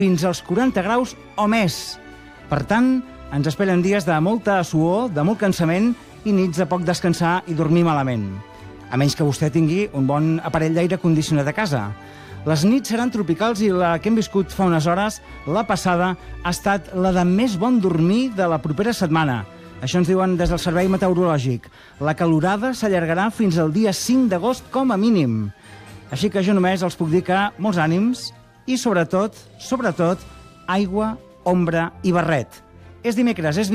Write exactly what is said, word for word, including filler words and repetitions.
fins als quaranta graus o més. Per tant, ens esperen dies de molta suor, de molt cansament i nits de poc descansar i dormir malament. A menys que vostè tingui un bon aparell d'aire condicionat a casa. Les nits seran tropicals i la que hem viscut fa unes hores, la passada, ha estat la de més bon dormir de la propera setmana. Això ens diuen des del Servei Meteorològic. La calorada s'allargarà fins al dia cinc d'agost com a mínim. Així que jo només els puc dir que molts ànims i sobretot, sobretot, aigua, ombra i barret. És dimecres, és